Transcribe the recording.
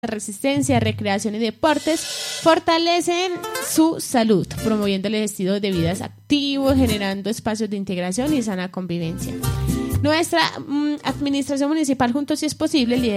resistencia, recreación y deportes fortalecen su salud, promoviendo el estilo de vida activo, generando espacios de integración y sana convivencia. Nuestra administración municipal, Juntos Si es Posible, lidera